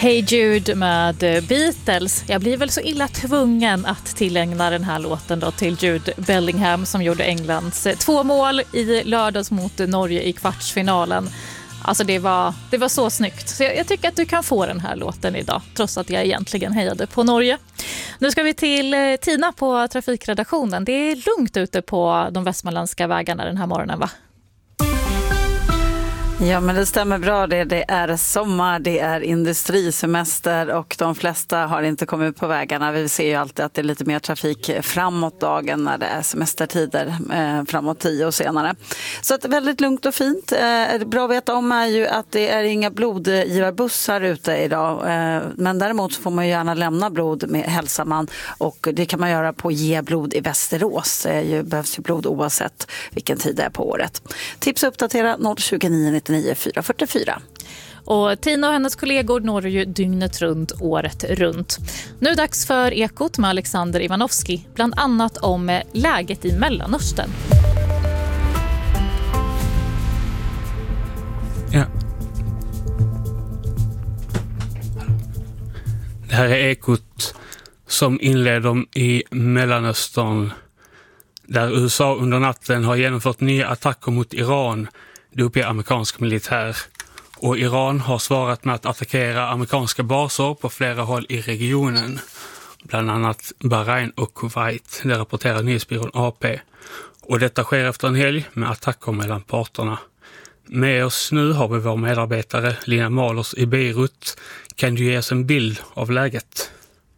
Hey Jude med Beatles. Jag blir väl så illa tvungen att tillägna den här låten då till Jude Bellingham som gjorde Englands 2 mål i lördags mot Norge i kvartsfinalen. Alltså det var så snyggt. Så jag tycker att du kan få den här låten idag, trots att jag egentligen hejade på Norge. Nu ska vi till Tina på trafikredaktionen. Det är lugnt ute på de västmanländska vägarna den här morgonen, va? Ja, men det stämmer bra. Det är sommar, det är industrisemester och de flesta har inte kommit ut på vägarna. Vi ser ju alltid att det är lite mer trafik framåt dagen när det är semestertider, framåt 10 och senare. Så att väldigt lugnt och fint. Bra att veta om är ju att det är inga blodgivarbussar ute idag. Men däremot får man ju gärna lämna blod med hälsaman och det kan man göra på Ge blod i Västerås. Det behövs ju blod oavsett vilken tid det är på året. Tips uppdatera 029 99 444. Och Tina och hennes kollegor når ju dygnet runt, året runt. Nu är det dags för Ekot med Alexander Ivanovski, bland annat om läget i Mellanöstern. Ja. Det här är Ekot som inleder i Mellanöstern, där USA under natten har genomfört nya attacker mot Iran. Det uppger amerikansk militär. Och Iran har svarat med att attackera amerikanska baser på flera håll i regionen. Bland annat Bahrain och Kuwait, det rapporterar nyhetsbyrån AP. Och detta sker efter en helg med attacker mellan parterna. Med oss nu har vi vår medarbetare Lina Malers i Beirut. Kan du ge oss en bild av läget?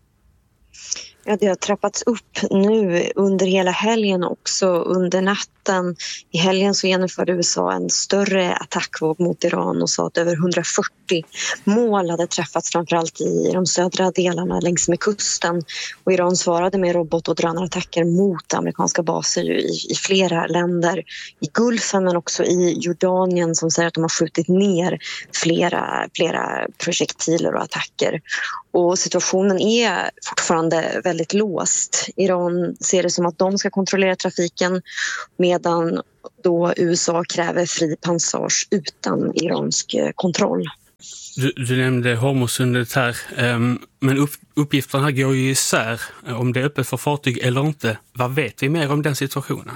Ja, det har trappats upp nu under hela helgen också, under natten. I helgen så genomförde USA en större attackvåg mot Iran och sa att över 140 mål hade träffats, framförallt i de södra delarna längs med kusten. Och Iran svarade med robot- och drönarattacker mot amerikanska baser i flera länder. I Gulfen men också i Jordanien, som säger att de har skjutit ner flera projektiler och attacker. Och situationen är fortfarande väldigt låst. Iran ser det som att de ska kontrollera trafiken medan då USA kräver fri passage utan iransk kontroll. Du nämnde Hormuzsundet här, men uppgifterna går ju isär om det är öppet för fartyg eller inte. Vad vet vi mer om den situationen?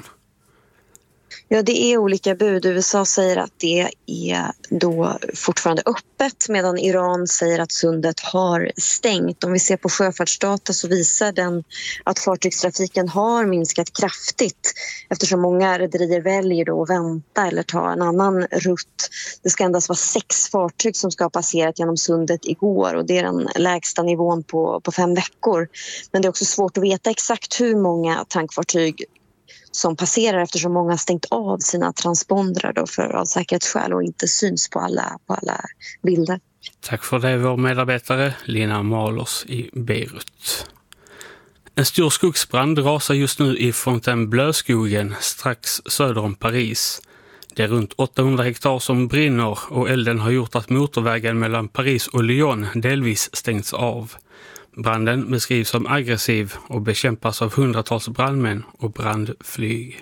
Ja, det är olika bud. USA säger att det är då fortfarande öppet medan Iran säger att sundet har stängt. Om vi ser på sjöfartsdata så visar den att fartygstrafiken har minskat kraftigt eftersom många rederier väljer då att vänta eller ta en annan rutt. Det ska endast vara 6 fartyg som ska ha passerat genom sundet igår och det är den lägsta nivån på 5 veckor. Men det är också svårt att veta exakt hur många tankfartyg som passerar eftersom många har stängt av sina transpondrar då av säkerhetsskäl och inte syns på alla bilder. Tack för det, vår medarbetare Lina Malers i Beirut. En stor skogsbrand rasar just nu i Fontainebleau-skogen strax söder om Paris. Det är runt 800 hektar som brinner och elden har gjort att motorvägen mellan Paris och Lyon delvis stängts av. Branden beskrivs som aggressiv och bekämpas av hundratals brandmän och brandflyg.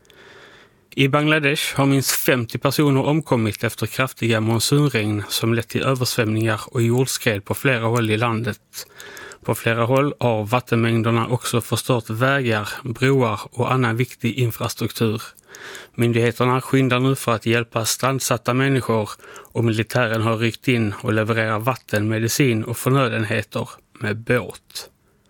I Bangladesh har minst 50 personer omkommit efter kraftiga monsunregn som lett till översvämningar och jordskred på flera håll i landet. På flera håll har vattenmängderna också förstört vägar, broar och annan viktig infrastruktur. Myndigheterna skyndar nu för att hjälpa strandsatta människor och militären har ryckt in och levererar vatten, medicin och förnödenheter med båt.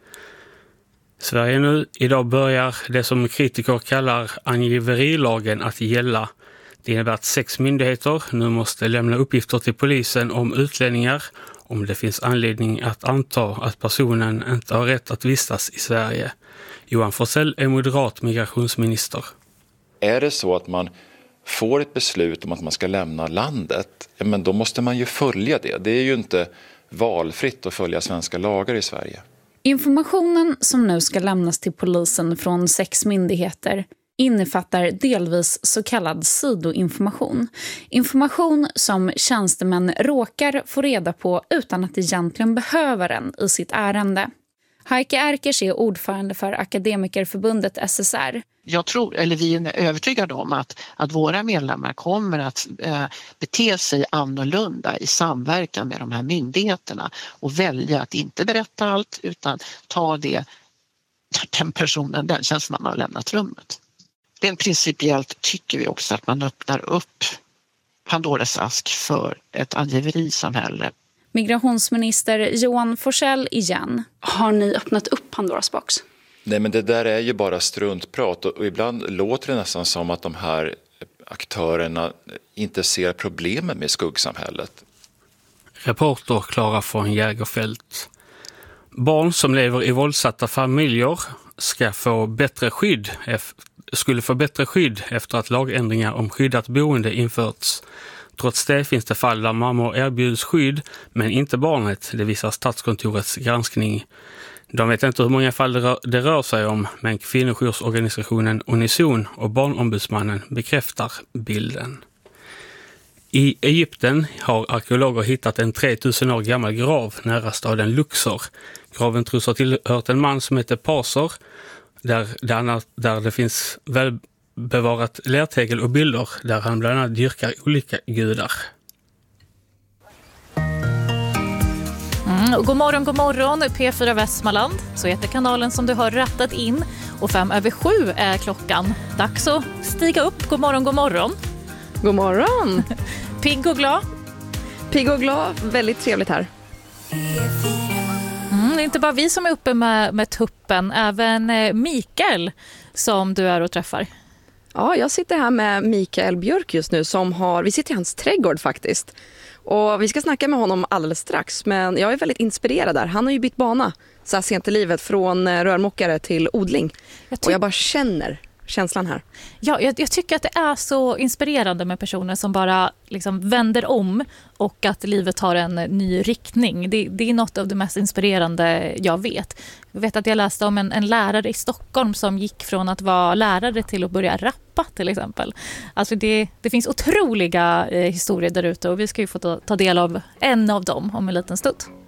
Sverige nu. Idag börjar det som kritiker kallar angiverilagen att gälla. Det innebär att 6 myndigheter nu måste lämna uppgifter till polisen om utlänningar om det finns anledning att anta att personen inte har rätt att vistas i Sverige. Johan Forssell är moderat migrationsminister. Är det så att man får ett beslut om att man ska lämna landet, men då måste man ju följa det. Det är ju inte valfritt att följa svenska lagar i Sverige. Informationen som nu ska lämnas till polisen från 6 myndigheter innefattar delvis så kallad sidoinformation. Information som tjänstemän råkar få reda på utan att egentligen behöver den i sitt ärende. Heike Erkers är ordförande för Akademikerförbundet SSR. Jag tror, eller vi är övertygade om att våra medlemmar kommer att bete sig annorlunda i samverkan med de här myndigheterna och välja att inte berätta allt utan ta det den personen, den tjänstemannen har lämnat rummet. Rent principiellt tycker vi också att man öppnar upp Pandoras ask för ett angiverisamhälle. Migrationsminister Johan Forssell igen. Har ni öppnat upp Pandoras box? Nej, men det där är ju bara struntprat och ibland låter det nästan som att de här aktörerna inte ser problemen med skuggsamhället. Reporter Klara från Jägerfält. Barn som lever i våldsatta familjer skulle få bättre skydd efter att lagändringar om skyddat boende införts. Trots det finns det fall där mammor erbjuds skydd men inte barnet, det visar Statskontorets granskning. De vet inte hur många fall det rör sig om, men kvinnojousorganisationen Unison och Barnombudsmannen bekräftar bilden. I Egypten har arkeologer hittat en 3000 år gammal grav nära staden Luxor. Graven tros ha tillhört en man som heter Paser, där det finns välbevarat lärtegel och bilder där han bland annat dyrkar olika gudar. God morgon, P4 Västmanland. Så heter kanalen som du har rattat in. Och 7:05 är klockan. Dags att stiga upp. God morgon. God morgon. Pigg och glad. Pigg och glad. Väldigt trevligt här. Det är inte bara vi som är uppe med tuppen. Även Mikael som du är och träffar. Ja, jag sitter här med Mikael Björk just nu vi sitter i hans trädgård faktiskt. Och vi ska snacka med honom alldeles strax, men jag är väldigt inspirerad där. Han har ju bytt bana så här sent i livet från rörmokare till odling. Och jag bara känner känslan här. Ja, jag tycker att det är så inspirerande med personer som bara liksom vänder om och att livet har en ny riktning. Det är något av det mest inspirerande jag vet. Jag vet att jag läste om en lärare i Stockholm som gick från att vara lärare till att börja rappa till exempel. Alltså det finns otroliga historier där ute och vi ska ju få ta del av en av dem om en liten stund.